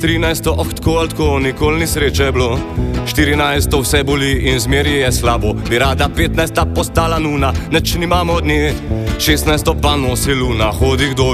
13, oh tako ali tako, nikoli ni sreče bilo. 14, vse boli in zmeri je slabo. Bi rada 15 postala nuna, neč nimamo od nje. 16 pa nosi luna, hodi kdo